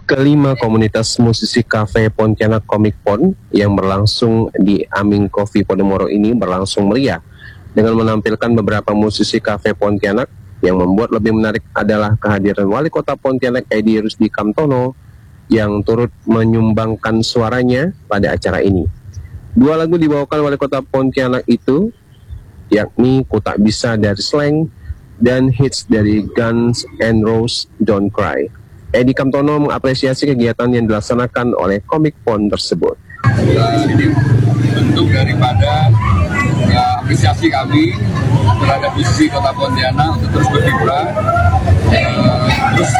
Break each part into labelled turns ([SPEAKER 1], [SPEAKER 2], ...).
[SPEAKER 1] kelima komunitas musisi kafe Pontianak Comic Pon yang berlangsung di Aming Coffee Podomoro ini berlangsung meriah dengan menampilkan beberapa musisi kafe Pontianak. Yang membuat lebih menarik adalah kehadiran Wali Kota Pontianak Edi Rusdi Kamtono yang turut menyumbangkan suaranya pada acara ini. Dua lagu dibawakan Wali Kota Pontianak itu yakni Ku Tak Bisa dari Slank dan hits dari Guns N' Roses Don't Cry. Edi Kamtono mengapresiasi kegiatan yang dilaksanakan oleh Comic Pon tersebut.
[SPEAKER 2] Ini bentuk daripada apresiasi kami terhadap musisi Kota Pontianak untuk terus berkiprah, terus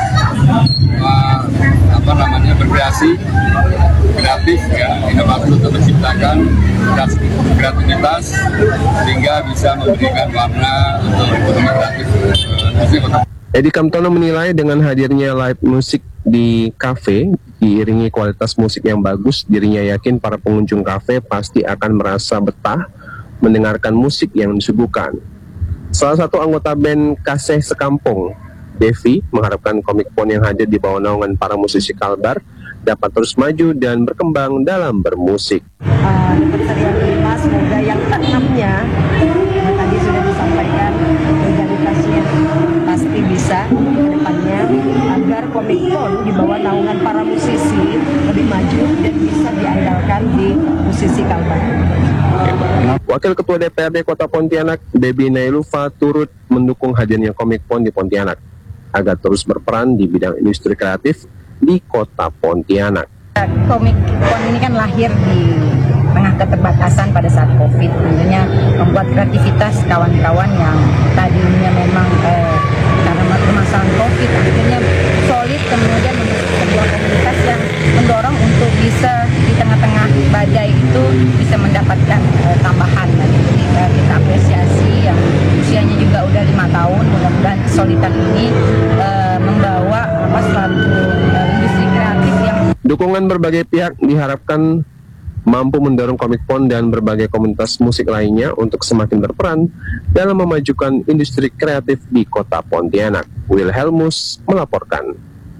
[SPEAKER 2] berkreasi, kreatif ya, inovasi untuk menciptakan kreativitas sehingga bisa memberikan warna untuk ekonomi kreatif musik Kota.
[SPEAKER 1] Edi Kamtono menilai dengan hadirnya live musik di kafe diiringi kualitas musik yang bagus, dirinya yakin para pengunjung kafe pasti akan merasa betah mendengarkan musik yang disuguhkan. Salah satu anggota band Kasih Sekampung, Devi, mengharapkan Comic Pon yang hadir di bawah naungan para musisi Kalbar dapat terus maju dan berkembang dalam bermusik.
[SPEAKER 3] Yang kelima, semoga yang keenamnya tadi sudah disampaikan, legalitasnya pasti bisa ke depannya agar Comic Pon di bawah naungan para musisi lebih maju dan bisa diandalkan di musisi Kalbar.
[SPEAKER 1] Wakil Ketua DPRD Kota Pontianak, Debbie Nailufa, turut mendukung hadirnya Comic Pon di Pontianak agar terus berperan di bidang industri kreatif di Kota Pontianak.
[SPEAKER 3] Comic Pon ini kan lahir di tengah keterbatasan pada saat COVID, tentunya membuat kreativitas kawan-kawan yang tadinya memang karena permasalahan COVID akhirnya solid, kemudian membentuk sebuah komunitas yang mendorong untuk bisa di tengah-tengah badai itu bisa mendapatkan tambahan. Jadi kita apresiasi yang usianya juga udah 5 tahun, mudah-mudahan kesulitan ini membawa suatu industri kreatif yang
[SPEAKER 1] dukungan berbagai pihak diharapkan mampu mendorong Comic Pon dan berbagai komunitas musik lainnya untuk semakin berperan dalam memajukan industri kreatif di Kota Pontianak. Wilhelmus melaporkan.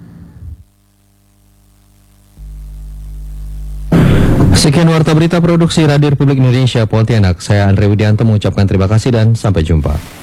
[SPEAKER 4] Sekian warta berita produksi Radio Republik Indonesia Pontianak. Saya Andre Widianto mengucapkan terima kasih dan sampai jumpa.